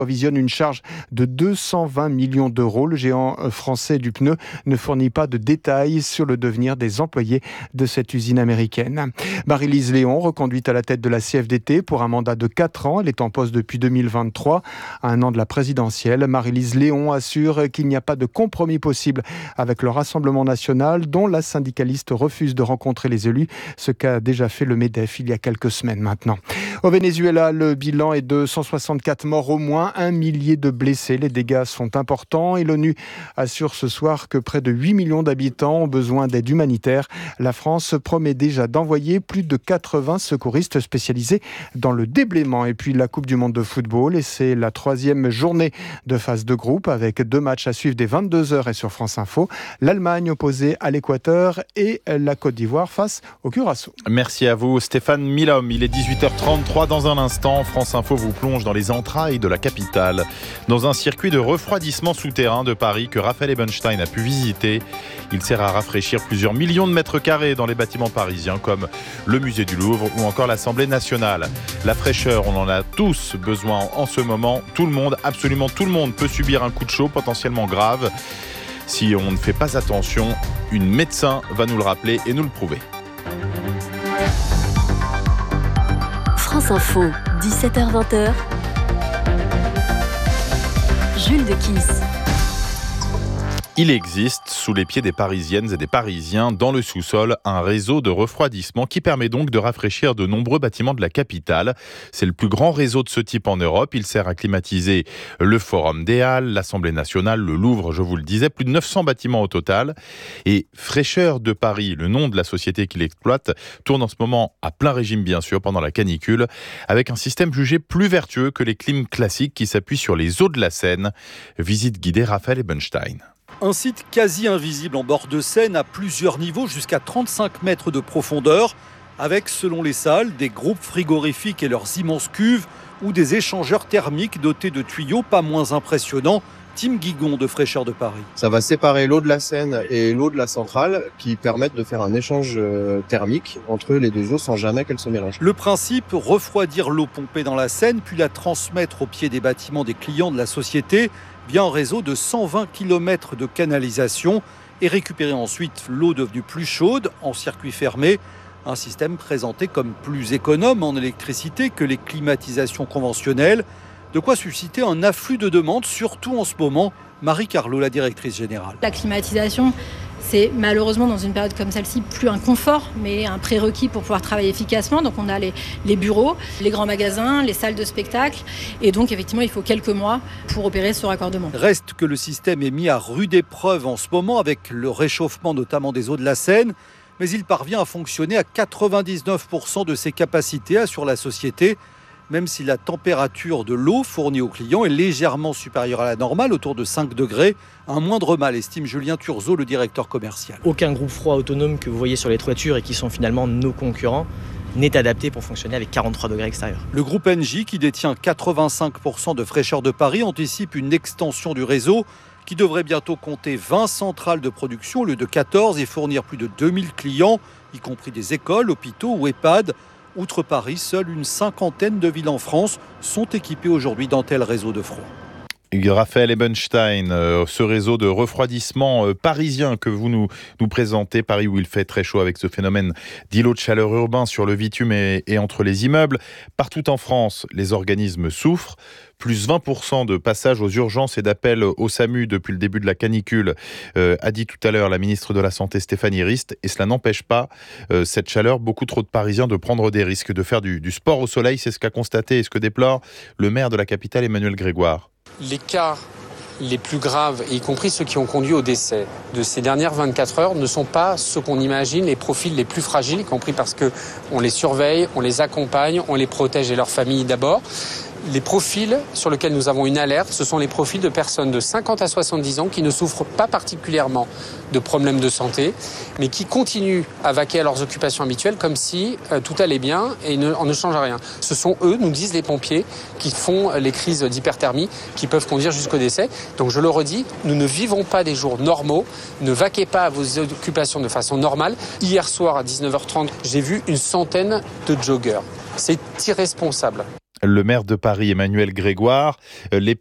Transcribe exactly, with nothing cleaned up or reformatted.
provisionne une charge de deux cent vingt millions d'euros. Le géant français du pneu ne fournit pas de détails sur le devenir des employés de cette usine américaine. Marie-Lise Léon, reconduite à la tête de la C F D T pour un mandat de quatre ans. Elle est en poste depuis deux mille vingt-trois, à un an de la présidentielle. Marie-Lise Léon assure qu'il n'y a pas de compromis possible avec le Rassemblement national, dont la syndicaliste refuse de rencontrer les élus, ce qu'a déjà fait le MEDEF il y a quelques semaines maintenant. Au Venezuela, le bilan est de cent soixante-quatre morts au moins, un millier de blessés. Les dégâts sont importants et l'ONU assure ce soir que près de huit millions d'habitants ont besoin d'aide humanitaire. La France promet déjà d'envoyer plus de quatre-vingts secouristes spécialisés dans le déblaiement. Et puis la Coupe du monde de football, et c'est la troisième journée de phase de groupe avec deux matchs à suivre dès vingt-deux heures et sur France Info. L'Allemagne opposée à l'Équateur et la Côte d'Ivoire face au Curaçao. Merci à vous Stéphane Milhomme. Il est dix-huit heures trente-trois. Dans un instant, France Info vous plonge dans les entrailles de la capitale, dans un circuit de refroidissement souterrain de Paris que Raphaël Ebenstein a pu visiter. Il sert à rafraîchir plusieurs millions de mètres carrés dans les bâtiments parisiens comme le musée du Louvre ou encore l'Assemblée nationale. La fraîcheur, on en a tous besoin en ce moment. Tout le monde, absolument tout le monde peut subir un coup de chaud potentiellement grave. Si on ne fait pas attention, une médecin va nous le rappeler et nous le prouver. France Info, dix-sept heures vingt. Jules de Kiss. Il existe, sous les pieds des Parisiennes et des Parisiens, dans le sous-sol, un réseau de refroidissement qui permet donc de rafraîchir de nombreux bâtiments de la capitale. C'est le plus grand réseau de ce type en Europe. Il sert à climatiser le Forum des Halles, l'Assemblée nationale, le Louvre, je vous le disais, plus de neuf cents bâtiments au total. Et Fraîcheur de Paris, le nom de la société qui l'exploite, tourne en ce moment à plein régime, bien sûr, pendant la canicule, avec un système jugé plus vertueux que les clims classiques qui s'appuient sur les eaux de la Seine. Visite guidée Raphaël Ebenstein. Un site quasi invisible en bord de Seine à plusieurs niveaux, jusqu'à trente-cinq mètres de profondeur, avec, selon les salles, des groupes frigorifiques et leurs immenses cuves ou des échangeurs thermiques dotés de tuyaux pas moins impressionnants. Tim Guigon de Fraîcheur de Paris. Ça va séparer l'eau de la Seine et l'eau de la centrale qui permettent de faire un échange thermique entre les deux eaux sans jamais qu'elles se mélangent. Le principe, refroidir l'eau pompée dans la Seine puis la transmettre au pied des bâtiments des clients de la société via un réseau de cent vingt kilomètres de canalisation et récupérer ensuite l'eau devenue plus chaude en circuit fermé. Un système présenté comme plus économe en électricité que les climatisations conventionnelles. De quoi susciter un afflux de demandes, surtout en ce moment. Marie Carlot, la directrice générale. La climatisation, c'est malheureusement dans une période comme celle-ci plus un confort, mais un prérequis pour pouvoir travailler efficacement. Donc on a les, les bureaux, les grands magasins, les salles de spectacle. Et donc effectivement, il faut quelques mois pour opérer ce raccordement. Reste que le système est mis à rude épreuve en ce moment avec le réchauffement notamment des eaux de la Seine. Mais il parvient à fonctionner à quatre-vingt-dix-neuf pour cent de ses capacités, assure la société. Même si la température de l'eau fournie aux clients est légèrement supérieure à la normale, autour de cinq degrés, un moindre mal, estime Julien Turzeau, le directeur commercial. Aucun groupe froid autonome que vous voyez sur les toitures et qui sont finalement nos concurrents n'est adapté pour fonctionner avec quarante-trois degrés extérieurs. Le groupe Engie, qui détient quatre-vingt-cinq pour cent de Fraîcheur de Paris, anticipe une extension du réseau qui devrait bientôt compter vingt centrales de production au lieu de quatorze et fournir plus de deux mille clients, y compris des écoles, hôpitaux ou EHPAD. Outre Paris, seule une cinquantaine de villes en France sont équipées aujourd'hui d'un tel réseau de froid. Raphaël Ebenstein, euh, ce réseau de refroidissement euh, parisien que vous nous, nous présentez, Paris où il fait très chaud avec ce phénomène d'îlot de chaleur urbain sur le bitume et, et entre les immeubles. Partout en France, les organismes souffrent. Plus vingt pour cent de passages aux urgences et d'appels au SAMU depuis le début de la canicule, euh, a dit tout à l'heure la ministre de la Santé Stéphanie Rist. Et cela n'empêche pas euh, cette chaleur, beaucoup trop de Parisiens de prendre des risques, de faire du, du sport au soleil. C'est ce qu'a constaté et ce que déplore le maire de la capitale, Emmanuel Grégoire. Les cas les plus graves, y compris ceux qui ont conduit au décès de ces dernières vingt-quatre heures, ne sont pas ceux qu'on imagine, les profils les plus fragiles, y compris parce qu'on les surveille, on les accompagne, on les protège et leurs familles d'abord. Les profils sur lesquels nous avons une alerte, ce sont les profils de personnes de cinquante à soixante-dix ans qui ne souffrent pas particulièrement de problèmes de santé, mais qui continuent à vaquer à leurs occupations habituelles comme si euh, tout allait bien et ne, on ne change rien. Ce sont eux, nous disent les pompiers, qui font les crises d'hyperthermie qui peuvent conduire jusqu'au décès. Donc je le redis, nous ne vivons pas des jours normaux, ne vaquez pas à vos occupations de façon normale. Hier soir à dix-neuf heures trente, j'ai vu une centaine de joggeurs. C'est irresponsable. Le maire de Paris, Emmanuel Grégoire, les